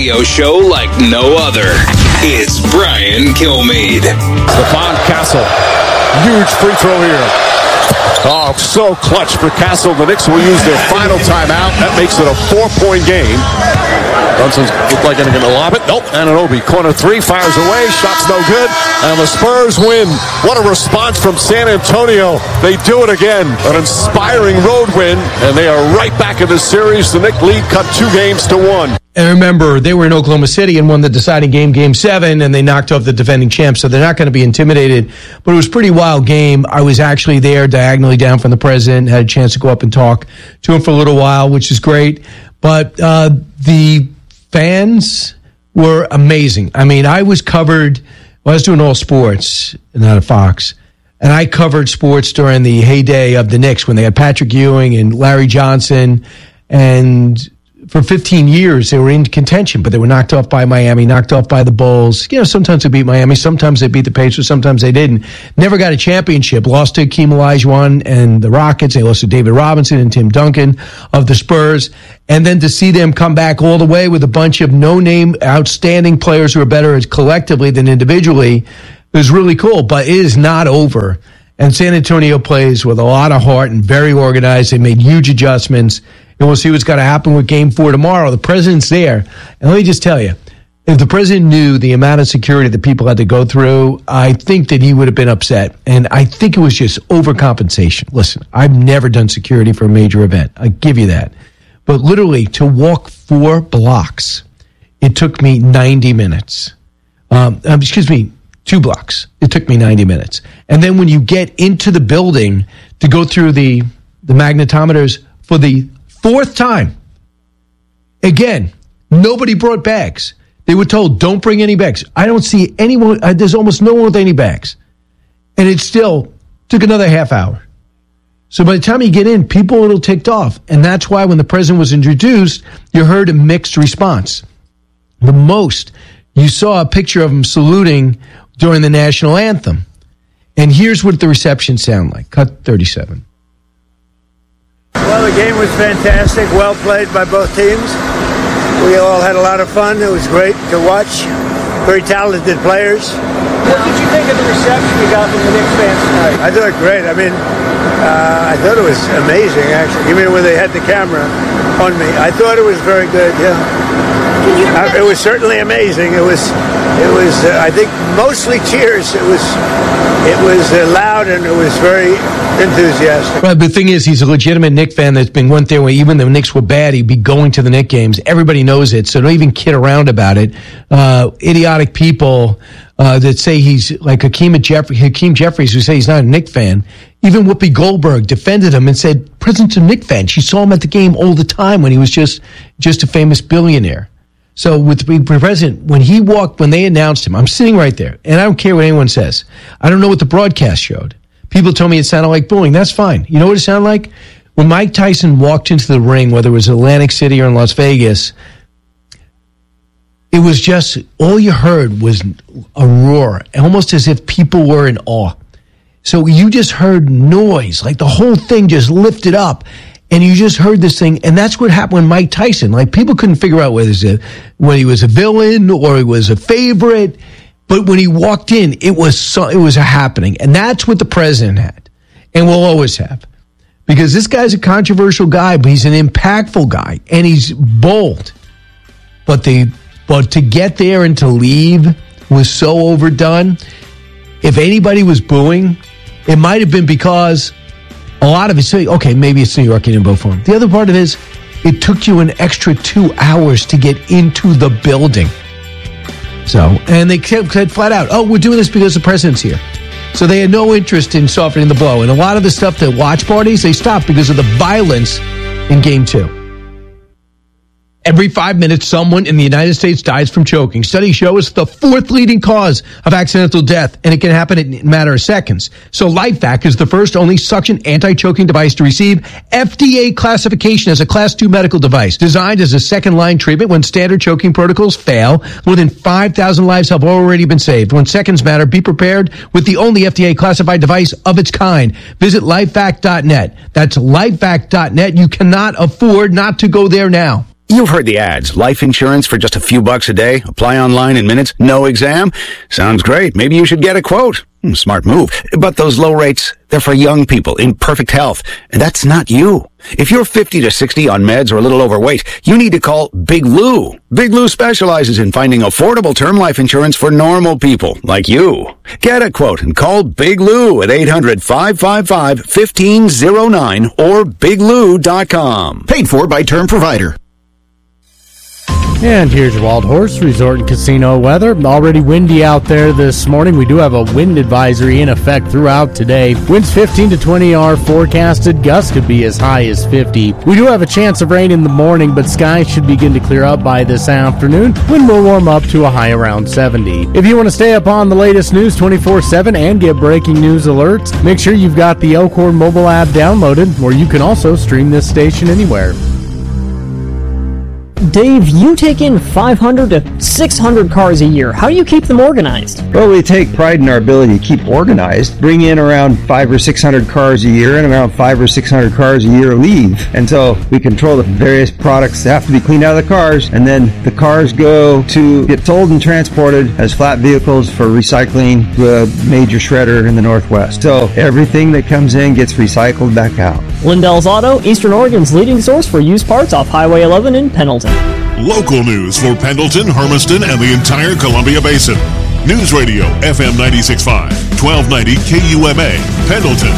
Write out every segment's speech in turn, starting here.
radio show like no other. It's Brian Kilmeade. Stephon Castle. Huge free throw here. Oh, so clutch for Castle. The Knicks will use their final timeout. That makes it a 4-point game. Brunson's looked like they're going to lob it. Nope. Anunoby, corner three, fires away. Shot's no good. And the Spurs win. What a response from San Antonio. They do it again. An inspiring road win. And they are right back in the series. The Knicks lead cut 2 games to 1. And remember, they were in Oklahoma City and won the deciding game, Game 7, and they knocked off the defending champs, so they're not going to be intimidated. But it was a pretty wild game. I was actually there diagonally down from the president, had a chance to go up and talk to him for a little while, which is great. But the fans were amazing. I mean, I was doing all sports, not at Fox, and I covered sports during the heyday of the Knicks when they had Patrick Ewing and Larry Johnson, and for 15 years, they were in contention, but they were knocked off by Miami, knocked off by the Bulls. You know, sometimes they beat Miami, sometimes they beat the Pacers, sometimes they didn't. Never got a championship. Lost to Hakeem Olajuwon and the Rockets. They lost to David Robinson and Tim Duncan of the Spurs. And then to see them come back all the way with a bunch of no-name, outstanding players who are better collectively than individually is really cool. But it is not over. And San Antonio plays with a lot of heart and very organized. They made huge adjustments. And we'll see what's going to happen with Game 4 tomorrow. The president's there. And let me just tell you, if the president knew the amount of security that people had to go through, I think that he would have been upset. And I think it was just overcompensation. Listen, I've never done security for a major event. I give you that. But literally, to walk 4 blocks, it took me 90 minutes. 2 blocks. It took me 90 minutes. And then when you get into the building to go through the magnetometers for the 4th time, again, nobody brought bags. They were told, don't bring any bags. I don't see anyone. There's almost no one with any bags. And it still took another half hour. So by the time you get in, people are a little ticked off. And that's why when the president was introduced, you heard a mixed response. The most, you saw a picture of him saluting during the national anthem. And here's what the reception sounded like. Cut 37. Well, the game was fantastic. Well played by both teams. We all had a lot of fun. It was great to watch. Very talented players. What did you think of the reception you got from the Knicks fans tonight? I thought great. I mean, I thought it was amazing, actually. Even when they had the camera on me, I thought it was very good. Yeah, it was certainly amazing. It was. I think mostly cheers. It was loud and it was very enthusiastic. Right, but the thing is, he's a legitimate Knicks fan that's been went there where even the Knicks were bad, he'd be going to the Knicks games. Everybody knows it, so don't even kid around about it. Idiotic people that say he's like Hakeem Jeffries, who say he's not a Knicks fan. Even Whoopi Goldberg defended him and said, President's a Knicks fan. She saw him at the game all the time when he was just a famous billionaire. So with the president, when they announced him, I'm sitting right there, and I don't care what anyone says. I don't know what the broadcast showed. People told me it sounded like booing. That's fine. You know what it sounded like? When Mike Tyson walked into the ring, whether it was Atlantic City or in Las Vegas, it was just, all you heard was a roar, almost as if people were in awe. So you just heard noise, like the whole thing just lifted up. And you just heard this thing, and that's what happened with Mike Tyson. Like, people couldn't figure out whether he was a villain or he was a favorite. But when he walked in, it was a happening. And that's what the president had, and will always have. Because this guy's a controversial guy, but he's an impactful guy, and he's bold. But to get there and to leave was so overdone. If anybody was booing, it might have been because a lot of it say, okay, maybe it's New York, you didn't vote for him. The other part of it is, it took you an extra 2 hours to get into the building. So, and they said flat out, oh, we're doing this because the president's here. So they had no interest in softening the blow. And a lot of the stuff, the watch parties, they stopped because of the violence in Game 2. Every 5 minutes, someone in the United States dies from choking. Studies show it's the 4th leading cause of accidental death, and it can happen in a matter of seconds. So LifeVac is the first only suction anti-choking device to receive FDA classification as a Class 2 medical device. Designed as a second-line treatment when standard choking protocols fail, more than 5,000 lives have already been saved. When seconds matter, be prepared with the only FDA-classified device of its kind. Visit lifevac.net. That's lifevac.net. You cannot afford not to go there now. You've heard the ads. Life insurance for just a few bucks a day. Apply online in minutes. No exam. Sounds great. Maybe you should get a quote. Smart move. But those low rates, they're for young people in perfect health. And that's not you. If you're 50 to 60 on meds or a little overweight, you need to call Big Lou. Big Lou specializes in finding affordable term life insurance for normal people like you. Get a quote and call Big Lou at 800-555-1509 or biglou.com. Paid for by Term Provider. And here's your Wild Horse Resort and Casino weather. Already windy out there this morning. We do have a wind advisory in effect throughout today. Winds 15 to 20 are forecasted. Gusts could be as high as 50. We do have a chance of rain in the morning, but skies should begin to clear up by this afternoon. Wind will warm up to a high around 70. If you want to stay up on the latest news 24/7 and get breaking news alerts, make sure you've got the Elkhorn mobile app downloaded, where you can also stream this station anywhere. Dave, you take in 500 to 600 cars a year. How do you keep them organized? Well, we take pride in our ability to keep organized. Bring in around 500 or 600 cars a year, and around 500 or 600 cars a year leave. And so we control the various products that have to be cleaned out of the cars, and then the cars go to get sold and transported as flat vehicles for recycling to a major shredder in the Northwest. So everything that comes in gets recycled back out. Lindell's Auto, Eastern Oregon's leading source for used parts off Highway 11 in Pendleton. Local news for Pendleton, Hermiston, and the entire Columbia Basin. News Radio, FM 96.5, 1290 KUMA, Pendleton.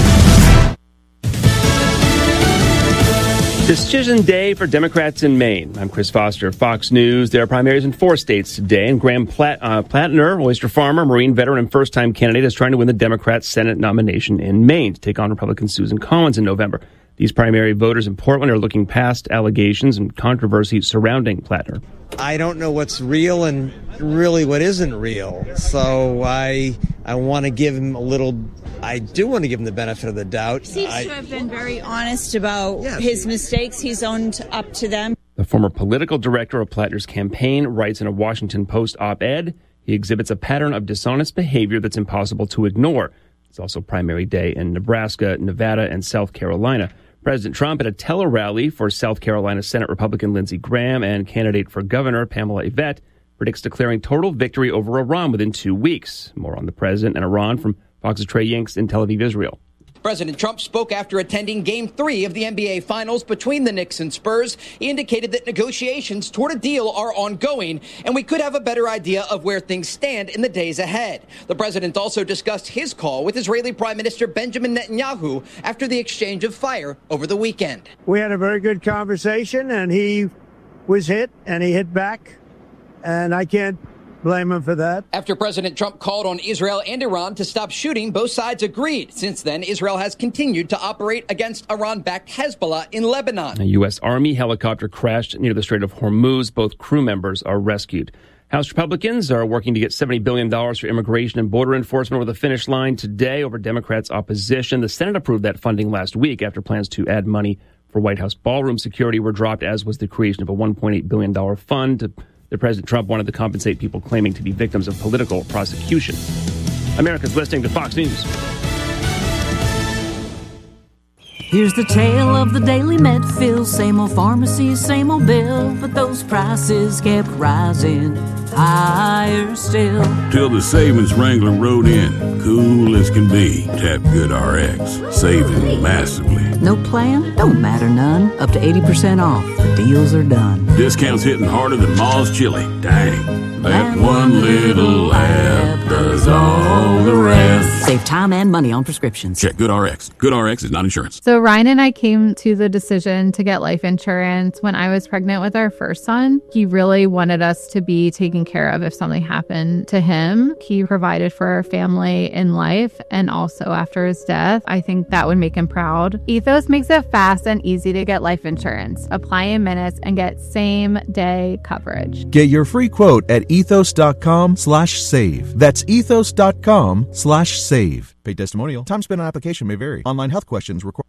Decision day for Democrats in Maine. I'm Chris Foster, Fox News. There are primaries in 4 states today, and Graham Plattner, oyster farmer, Marine veteran, and first-time candidate, is trying to win the Democrat Senate nomination in Maine to take on Republican Susan Collins in November. These primary voters in Portland are looking past allegations and controversy surrounding Plattner. I don't know what's real and really what isn't real. So I want to give him I do want to give him the benefit of the doubt. He seems to have been very honest about his mistakes. He's owned up to them. The former political director of Plattner's campaign writes in a Washington Post op-ed, he exhibits a pattern of dishonest behavior that's impossible to ignore. It's also primary day in Nebraska, Nevada, and South Carolina. President Trump at a tele-rally for South Carolina Senate Republican Lindsey Graham and candidate for governor Pamela Yvette predicts declaring total victory over Iran within 2 weeks. More on the president and Iran from Fox's Trey Yanks in Tel Aviv, Israel. President Trump spoke after attending Game 3 of the NBA Finals between the Knicks and Spurs. He indicated that negotiations toward a deal are ongoing, and we could have a better idea of where things stand in the days ahead. The president also discussed his call with Israeli Prime Minister Benjamin Netanyahu after the exchange of fire over the weekend. We had a very good conversation, and he was hit, and he hit back, and I can't blame him for that. After President Trump called on Israel and Iran to stop shooting, both sides agreed. Since then, Israel has continued to operate against Iran-backed Hezbollah in Lebanon. A U.S. Army helicopter crashed near the Strait of Hormuz. Both crew members are rescued. House Republicans are working to get $70 billion for immigration and border enforcement over the finish line today over Democrats' opposition. The Senate approved that funding last week after plans to add money for White House ballroom security were dropped, as was the creation of a $1.8 billion fund that President Trump wanted to compensate people claiming to be victims of political prosecution. America's listening to Fox News. Here's the tale of the Daily Medfill. Same old pharmacy, same old bill, but those prices kept rising higher still. Till the savings wrangler rode in, cool as can be. Tap GoodRx, saving massively. No plan? Don't matter none. Up to 80% off. The deals are done. Discounts hitting harder than Ma's chili. Dang. That one little app does all the rest. Save time and money on prescriptions. Check GoodRx. GoodRx is not insurance. So Ryan and I came to the decision to get life insurance when I was pregnant with our first son. He really wanted us to be taken care of if something happened to him. He provided for our family in life and also after his death. I think that would make him proud. Ethos makes it fast and easy to get life insurance. Apply in minutes and get same-day coverage. Get your free quote at ethos.com/save. That's ethos.com/save. Paid testimonial. Time spent on application may vary. Online health questions require.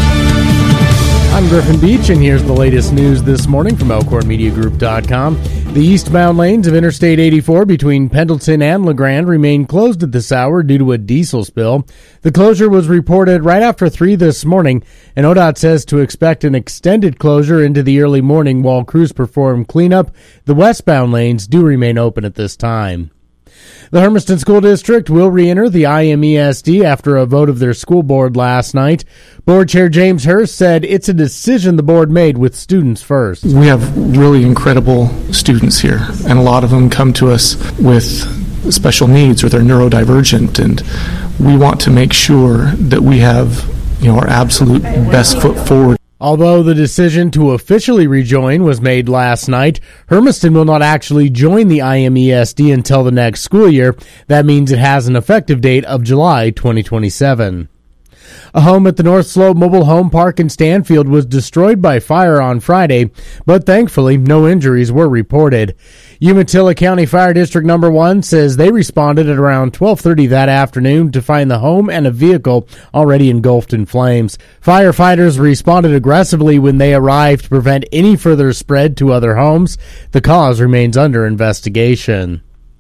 I'm Griffin Beach, and here's the latest news this morning from ElkhornMediaGroup.com. The eastbound lanes of Interstate 84 between Pendleton and LeGrand remain closed at this hour due to a diesel spill. The closure was reported right after 3 this morning, and ODOT says to expect an extended closure into the early morning while crews perform cleanup. The westbound lanes do remain open at this time. The Hermiston School District will re-enter the IMESD after a vote of their school board last night. Board Chair James Hurst said it's a decision the board made with students first. We have really incredible students here, and a lot of them come to us with special needs or they're neurodivergent, and we want to make sure that we have, our absolute best foot forward. Although the decision to officially rejoin was made last night, Hermiston will not actually join the IMESD until the next school year. That means it has an effective date of July 2027. A home at the North Slope Mobile Home Park in Stanfield was destroyed by fire on Friday, but thankfully no injuries were reported. Umatilla County Fire District No. 1 says they responded at around 12:30 that afternoon to find the home and a vehicle already engulfed in flames. Firefighters responded aggressively when they arrived to prevent any further spread to other homes. The cause remains under investigation.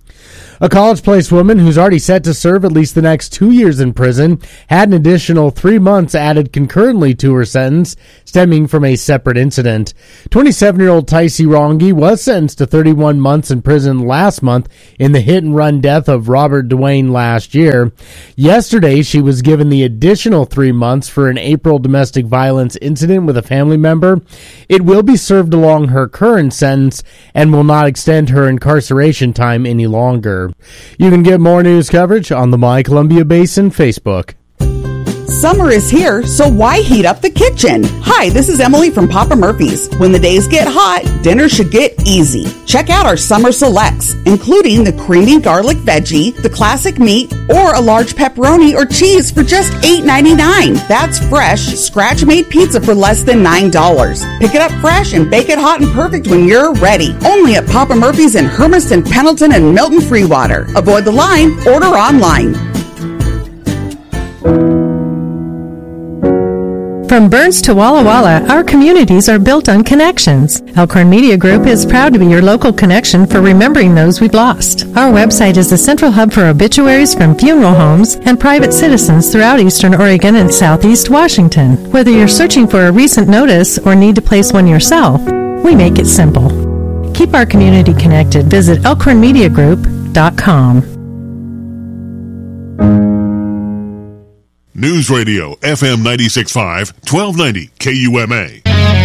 A college-placed woman who's already set to serve at least the next 2 years in prison had an additional 3 months added concurrently to her sentence, stemming from a separate incident. 27-year-old Tycee Rongi was sentenced to 31 months in prison last month in the hit-and-run death of Robert Duane last year. Yesterday, she was given the additional 3 months for an April domestic violence incident with a family member. It will be served along her current sentence and will not extend her incarceration time any longer. You can get more news coverage on the My Columbia Basin Facebook. Summer is here, so why heat up the kitchen? Hi, this is Emily from Papa Murphy's. When the days get hot, dinner should get easy. Check out our summer selects, including the creamy garlic veggie, the classic meat, or a large pepperoni or cheese for just $8.99. That's fresh, scratch-made pizza for less than $9. Pick it up fresh and bake it hot and perfect when you're ready. Only at Papa Murphy's in Hermiston, Pendleton, and Milton Freewater. Avoid the line, order online. From Burns to Walla Walla, our communities are built on connections. Elkhorn Media Group is proud to be your local connection for remembering those we've lost. Our website is the central hub for obituaries from funeral homes and private citizens throughout Eastern Oregon and Southeast Washington. Whether you're searching for a recent notice or need to place one yourself, we make it simple. Keep our community connected. Visit elkhornmediagroup.com. News Radio, FM 96.5, 1290 KUMA.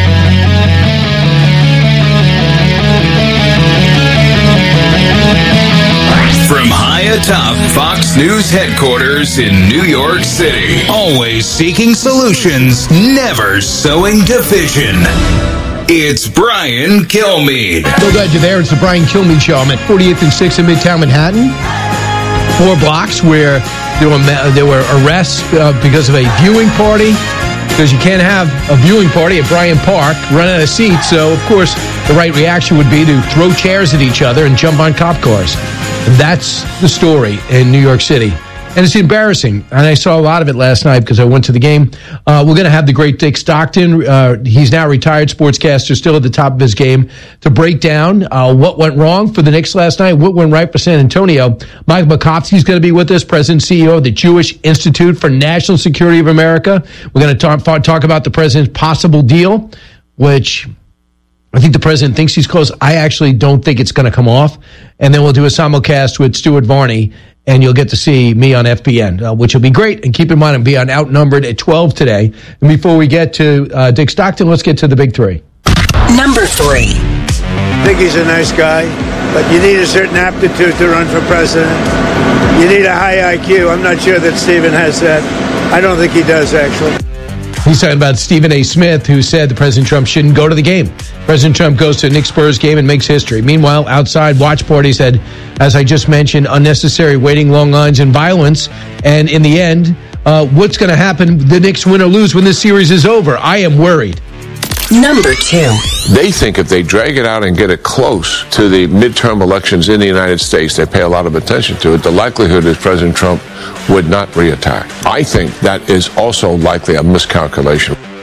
From high atop Fox News headquarters in New York City, always seeking solutions, never sowing division. It's Brian Kilmeade. So glad you're there. It's the Brian Kilmeade Show. I'm at 48th and 6th in Midtown Manhattan. 4 blocks where there were arrests because of a viewing party, because you can't have a viewing party at Bryant Park, run out of seats. So, of course, the right reaction would be to throw chairs at each other and jump on cop cars. And that's the story in New York City. And it's embarrassing. And I saw a lot of it last night because I went to the game. We're going to have the great Dick Stockton. He's now retired sportscaster, still at the top of his game, to break down what went wrong for the Knicks last night, what went right for San Antonio. Mike Makovsky's going to be with us, President and CEO of the Jewish Institute for National Security of America. We're going to talk about the president's possible deal, which I think the president thinks he's close. I actually don't think it's going to come off. And then we'll do a simulcast with Stuart Varney, and you'll get to see me on FBN, which will be great. And keep in mind, I'll be on Outnumbered at 12 today. And before we get to Dick Stockton, let's get to the big three. Number 3. I think he's a nice guy, but you need a certain aptitude to run for president. You need a high IQ. I'm not sure that Stephen has that. I don't think he does, actually. He's talking about Stephen A. Smith, who said that President Trump shouldn't go to the game. President Trump goes to a Knicks-Spurs game and makes history. Meanwhile, outside, watch parties had, as I just mentioned, unnecessary waiting, long lines, and violence. And in the end, what's going to happen? The Knicks win or lose when this series is over. I am worried. Number 2. They think if they drag it out and get it close to the midterm elections in the United States, they pay a lot of attention to it, the likelihood is President Trump would not reattack. I think that is also likely a miscalculation.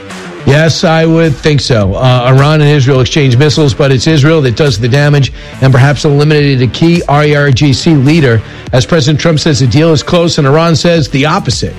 Yes, I would think so. Iran and Israel exchange missiles, but it's Israel that does the damage and perhaps eliminated a key IRGC leader. As President Trump says the deal is close, and Iran says the opposite.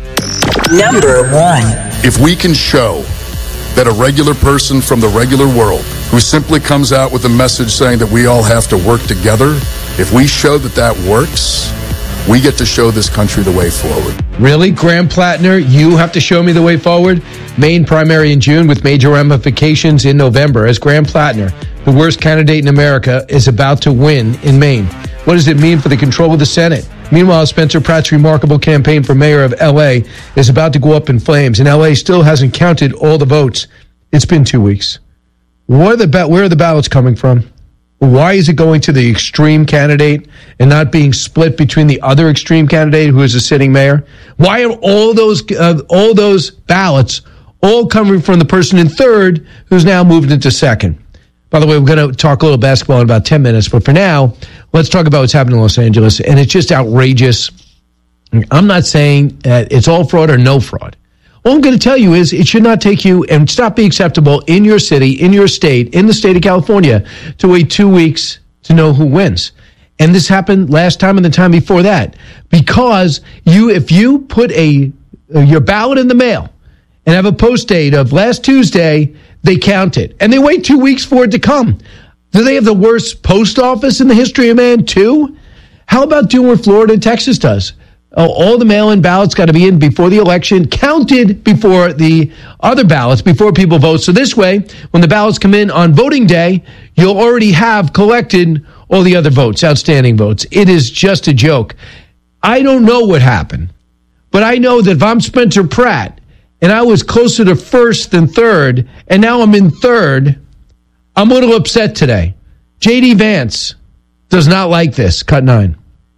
Number 1. If we can show that a regular person from the regular world who simply comes out with a message saying that we all have to work together, if we show that that works, we get to show this country the way forward. Really? Graham Plattner, you have to show me the way forward? Maine primary in June with major ramifications in November as Graham Plattner, the worst candidate in America, is about to win in Maine. What does it mean for the control of the Senate? Meanwhile, Spencer Pratt's remarkable campaign for mayor of L.A. is about to go up in flames, and L.A. still hasn't counted all the votes. It's been 2 weeks. Where are the ballots coming from? Why is it going to the extreme candidate and not being split between the other extreme candidate who is a sitting mayor? Why are all those ballots all coming from the person in third who's now moved into second? By the way, we're going to talk a little basketball in about 10 minutes, but for now, let's talk about what's happening in Los Angeles, and it's just outrageous. I'm not saying that it's all fraud or no fraud. All I'm going to tell you is it should not take you and stop being acceptable in your city, in your state, in the state of California to wait 2 weeks to know who wins. And this happened last time and the time before that. Because if you put your ballot in the mail and have a post date of last Tuesday, they count it. And they wait 2 weeks for it to come. Do they have the worst post office in the history of man, too? How about doing what Florida and Texas does? All the mail-in ballots got to be in before the election, counted before the other ballots, before people vote. So this way, when the ballots come in on voting day, you'll already have collected all the other votes, outstanding votes. It is just a joke. I don't know what happened, but I know that if I'm Spencer Pratt and I was closer to first than third, and now I'm in third, I'm a little upset today. J.D. Vance does not like this. Cut 9.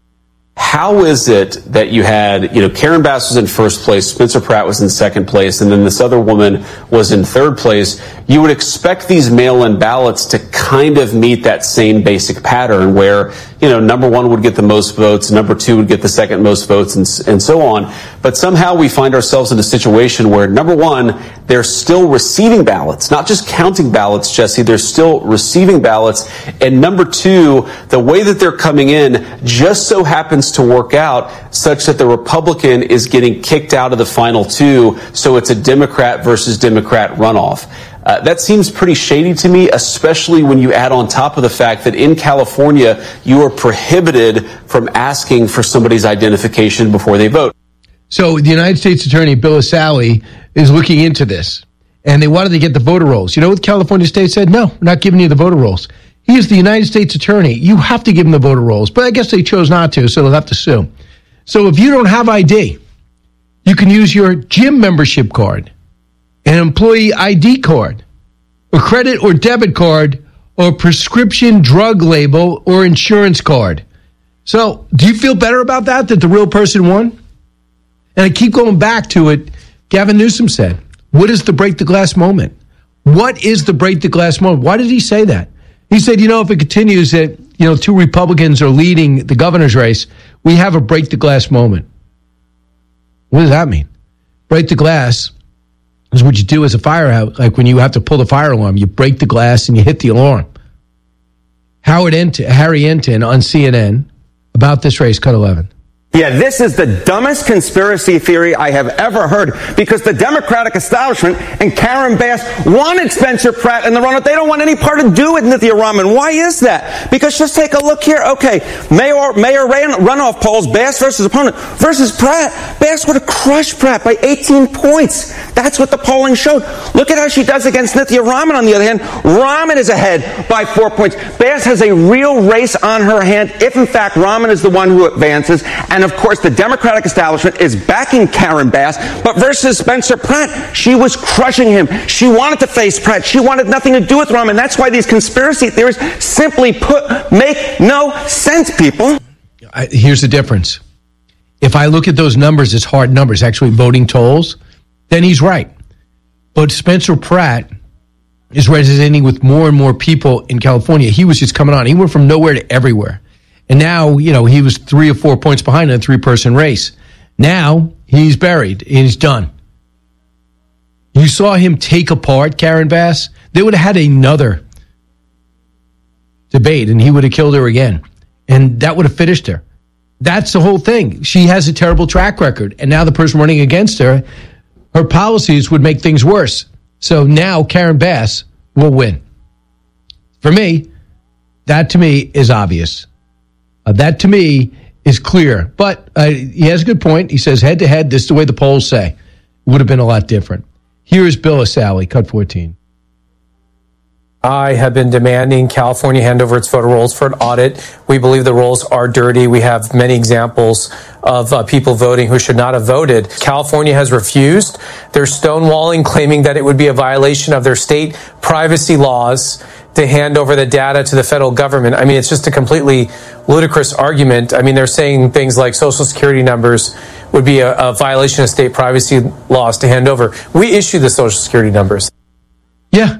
How is it that you had, Karen Bass was in first place, Spencer Pratt was in second place, and then this other woman was in third place? You would expect these mail-in ballots to kind of meet that same basic pattern where, number one would get the most votes, number two would get the second most votes, and so on. But somehow we find ourselves in a situation where, number one, they're still receiving ballots, not just counting ballots, Jesse, they're still receiving ballots. And number two, the way that they're coming in just so happens to work out such that the Republican is getting kicked out of the final two, so it's a Democrat versus Democrat runoff. That seems pretty shady to me, especially when you add on top of the fact that in California, you are prohibited from asking for somebody's identification before they vote. So the United States Attorney, Bill Asali, is looking into this, and they wanted to get the voter rolls. You know what California State said? No, we're not giving you the voter rolls. He is the United States Attorney. You have to give him the voter rolls, but I guess they chose not to, so they'll have to sue. So if you don't have ID, you can use your gym membership card, an employee ID card, a credit or debit card, or prescription drug label or insurance card. So do you feel better about that the real person won? And I keep going back to it. Gavin Newsom said, what is the break the glass moment? What is the break the glass moment? Why did he say that? He said, if it continues that, two Republicans are leading the governor's race, we have a break the glass moment. What does that mean? Break the glass is what you do as a fire, like when you have to pull the fire alarm. You break the glass and you hit the alarm. Harry Enten on CNN about this race, cut 11. Yeah, this is the dumbest conspiracy theory I have ever heard, because the Democratic establishment and Karen Bass wanted Spencer Pratt in the runoff. They don't want any part to do with Nithya Raman. Why is that? Because just take a look here. Okay, mayor runoff polls, Bass versus opponent versus Pratt. Bass would have crushed Pratt by 18 points. That's what the polling showed. Look at how she does against Nithya Raman, on the other hand. Raman is ahead by 4 points. Bass has a real race on her hand if, in fact, Raman is the one who advances. And, of course, the Democratic establishment is backing Karen Bass. But versus Spencer Pratt, she was crushing him. She wanted to face Pratt. She wanted nothing to do with Raman. That's why these conspiracy theories, simply put, make no sense, people. Here's the difference. If I look at those numbers as hard numbers, actually voting tolls, then he's right. But Spencer Pratt is resonating with more and more people in California. He was just coming on. He went from nowhere to everywhere. And now, he was 3 or 4 points behind in a 3-person race. Now, he's buried and he's done. You saw him take apart Karen Bass. They would have had another debate, and he would have killed her again. And that would have finished her. That's the whole thing. She has a terrible track record. And now the person running against her, her policies would make things worse. So now Karen Bass will win. For me, that to me is obvious. That to me is clear. But he has a good point. He says head to head, this is the way the polls say. It would have been a lot different. Here is Bill O'Sally, cut 14. I have been demanding California hand over its voter rolls for an audit. We believe the rolls are dirty. We have many examples of people voting who should not have voted. California has refused. They're stonewalling, claiming that it would be a violation of their state privacy laws to hand over the data to the federal government. I mean, it's just a completely ludicrous argument. I mean, they're saying things like Social Security numbers would be a violation of state privacy laws to hand over. We issue the Social Security numbers. Yeah.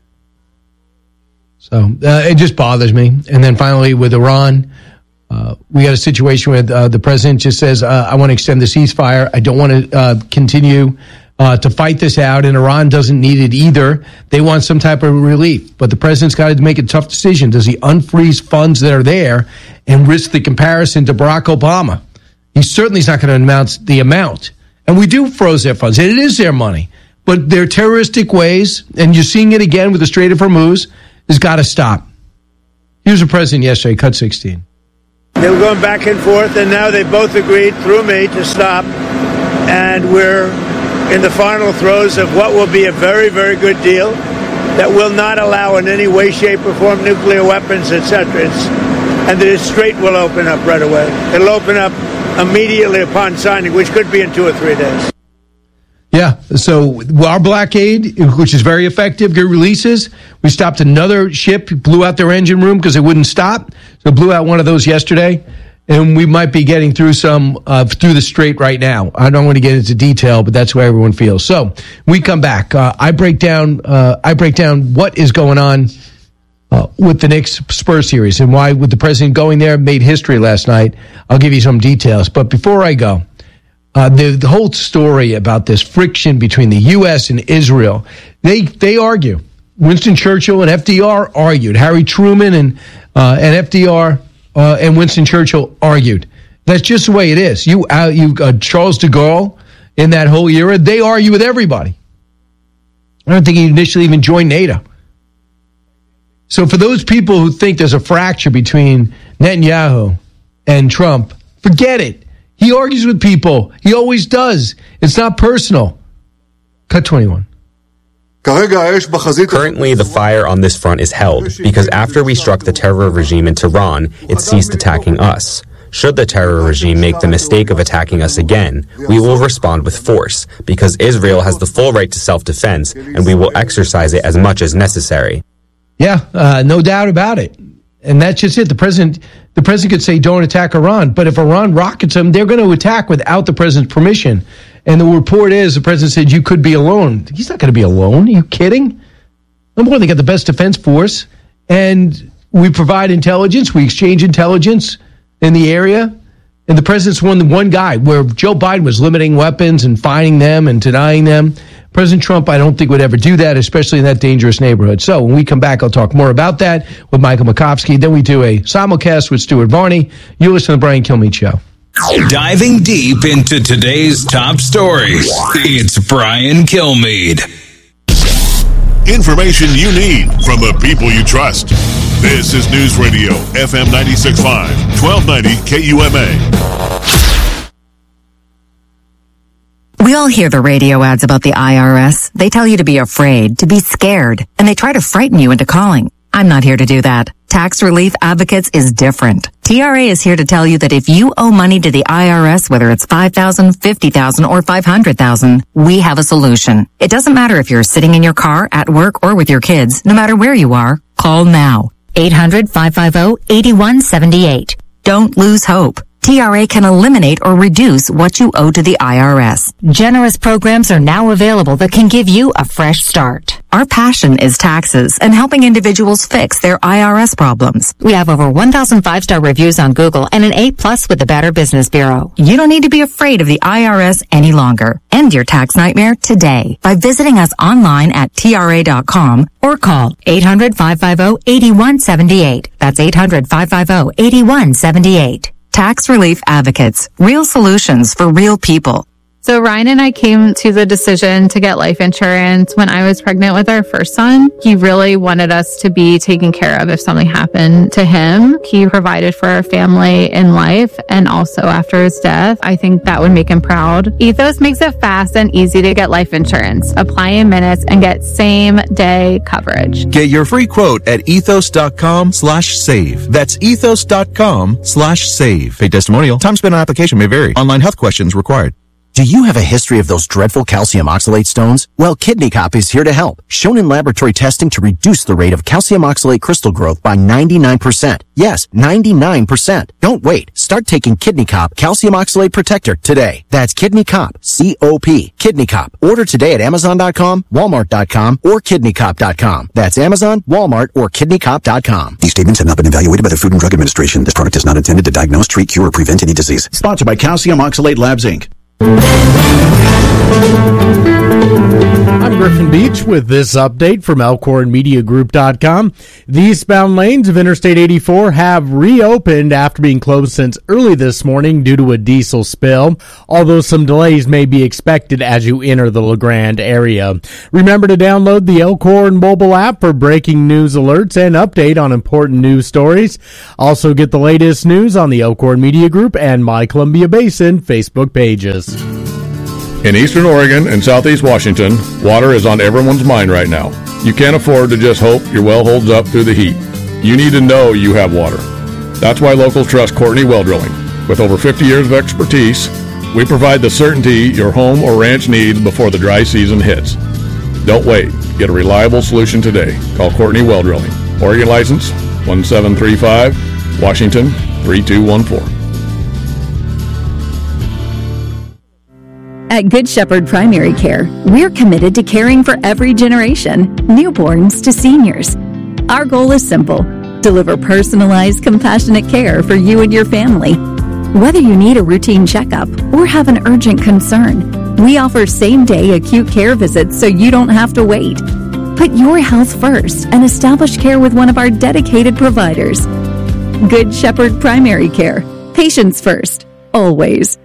So it just bothers me. And then finally with Iran, we got a situation where the president just says, I want to extend the ceasefire. I don't want to continue to fight this out. And Iran doesn't need it either. They want some type of relief. But the president's got to make a tough decision. Does he unfreeze funds that are there and risk the comparison to Barack Obama? He certainly is not going to announce the amount. And we do froze their funds. And it is their money. But their terroristic ways, and you're seeing it again with the Strait of Hormuz, has got to stop. Here's the president yesterday, cut 16. They were going back and forth, and now they both agreed through me to stop. And we're in the final throes of what will be a very, very good deal that will not allow in any way, shape, or form nuclear weapons, etc. And the Strait will open up right away. It'll open up immediately upon signing, which could be in 2 or 3 days. Yeah, so our blockade, which is very effective, good releases. We stopped another ship, blew out their engine room because it wouldn't stop. So blew out one of those yesterday. And we might be getting through some through the Strait right now. I don't want to get into detail, but that's where everyone feels. So we come back. I break down what is going on with the Knicks Spurs series and why with the president going there made history last night. I'll give you some details. But before I go, the whole story about this friction between the U.S. and Israel, they argue. Winston Churchill and FDR argued. Harry Truman and FDR and Winston Churchill argued. That's just the way it is. You Charles de Gaulle in that whole era, they argue with everybody. I don't think he initially even joined NATO. So for those people who think there's a fracture between Netanyahu and Trump, forget it. He argues with people. He always does. It's not personal. Cut 21. Currently, the fire on this front is held because after we struck the terror regime in Tehran, it ceased attacking us. Should the terror regime make the mistake of attacking us again, we will respond with force because Israel has the full right to self-defense and we will exercise it as much as necessary. Yeah, no doubt about it. And that's just it. The president could say, don't attack Iran. But if Iran rockets them, they're going to attack without the president's permission. And the report is the president said you could be alone. He's not going to be alone. Are you kidding? Number one, they got the best defense force. And we provide intelligence. We exchange intelligence in the area. And the president's one guy where Joe Biden was limiting weapons and fining them and denying them. President Trump, I don't think would ever do that, especially in that dangerous neighborhood. So when we come back, I'll talk more about that with Michael Makovsky. Then we do a simulcast with Stuart Varney. You listen to the Brian Kilmeade Show. Diving deep into today's top stories, it's Brian Kilmeade. Information you need from the people you trust. This is News Radio, FM 96.5, 1290 KUMA. We all hear the radio ads about the IRS. They tell you to be afraid, to be scared, and they try to frighten you into calling. I'm not here to do that. Tax Relief Advocates is different. TRA is here to tell you that if you owe money to the IRS, whether it's $5,000, $50,000, or $500,000, we have a solution. It doesn't matter if you're sitting in your car, at work, or with your kids. No matter where you are, call now. 800-550-8178. Don't lose hope. TRA can eliminate or reduce what you owe to the IRS. Generous programs are now available that can give you a fresh start. Our passion is taxes and helping individuals fix their IRS problems. We have over 1,000 5-star reviews on Google and an A+ with the Better Business Bureau. You don't need to be afraid of the IRS any longer. End your tax nightmare today by visiting us online at TRA.com or call 800-550-8178. That's 800-550-8178. Tax Relief Advocates. Real solutions for real people. So Ryan and I came to the decision to get life insurance when I was pregnant with our first son. He really wanted us to be taken care of if something happened to him. He provided for our family in life and also after his death. I think that would make him proud. Ethos makes it fast and easy to get life insurance. Apply in minutes and get same-day coverage. Get your free quote at ethos.com/save. That's ethos.com/save. Pay testimonial. Time spent on application may vary. Online health questions required. Do you have a history of those dreadful calcium oxalate stones? Well, Kidney Cop is here to help. Shown in laboratory testing to reduce the rate of calcium oxalate crystal growth by 99%. Yes, 99%. Don't wait. Start taking Kidney Cop Calcium Oxalate Protector today. That's Kidney Cop, C-O-P, Kidney Cop. Order today at Amazon.com, Walmart.com, or KidneyCop.com. That's Amazon, Walmart, or KidneyCop.com. These statements have not been evaluated by the Food and Drug Administration. This product is not intended to diagnose, treat, cure, or prevent any disease. Sponsored by Calcium Oxalate Labs, Inc. I'm Griffin Beach with this update from ElkhornMediaGroup.com. The eastbound lanes of Interstate 84 have reopened after being closed since early this morning due to a diesel spill, although some delays may be expected as you enter the LeGrand area. Remember to download the Elkhorn mobile app for breaking news alerts and update on important news stories. Also get the latest news on the Elkhorn Media Group and My Columbia Basin Facebook pages. In Eastern Oregon and Southeast Washington, water is on everyone's mind right now. You can't afford to just hope your well holds up through the heat. You need to know you have water. That's why locals trust Courtney Well Drilling. With over 50 years of expertise, we provide the certainty your home or ranch needs before the dry season hits. Don't wait. Get a reliable solution today. Call Courtney Well Drilling. Oregon license 1735, Washington 3214. At Good Shepherd Primary Care, we're committed to caring for every generation, newborns to seniors. Our goal is simple: deliver personalized, compassionate care for you and your family. Whether you need a routine checkup or have an urgent concern, we offer same-day acute care visits so you don't have to wait. Put your health first and establish care with one of our dedicated providers. Good Shepherd Primary Care. Patients first, always.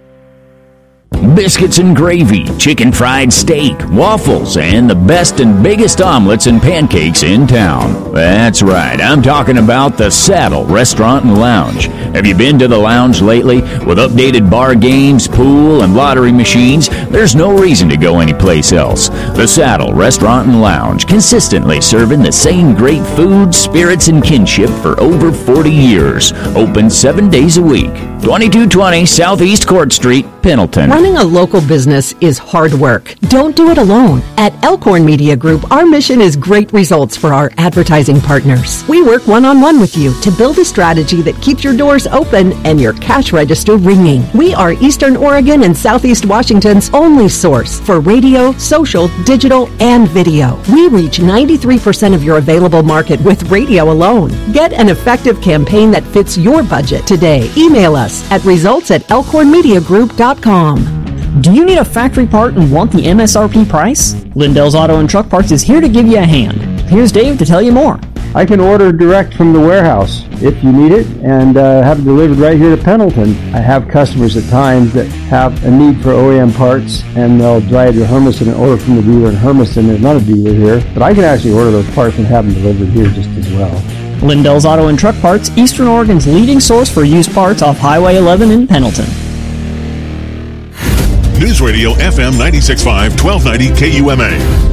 Biscuits and gravy, chicken fried steak, waffles, and the best and biggest omelets and pancakes in town. That's right, I'm talking about the Saddle Restaurant and Lounge. Have you been to the lounge lately? With updated bar games, pool, and lottery machines, there's no reason to go anyplace else. The Saddle Restaurant and Lounge, consistently serving the same great food, spirits, and kinship for over 40 years. Open 7 days a week. 2220 Southeast Court Street, Pendleton. Running a local business is hard work. Don't do it alone. At Elkhorn Media Group, our mission is great results for our advertising partners. We work one-on-one with you to build a strategy that keeps your doors open and your cash register ringing. We are Eastern Oregon and Southeast Washington's only source for radio, social, digital, and video. We reach 93% of your available market with radio alone. Get an effective campaign that fits your budget today. Email us at results@elkhornmediagroup.com. Do you need a factory part and want the MSRP price? Lindell's Auto and Truck Parts is here to give you a hand. Here's Dave to tell you more. I can order direct from the warehouse if you need it and have it delivered right here to Pendleton. I have customers at times that have a need for OEM parts and they'll drive to Hermiston and order from the dealer in Hermiston. There's not a dealer here, but I can actually order those parts and have them delivered here just as well. Lindell's Auto and Truck Parts, Eastern Oregon's leading source for used parts off Highway 11 in Pendleton. News Radio FM 96.5, 1290 KUMA.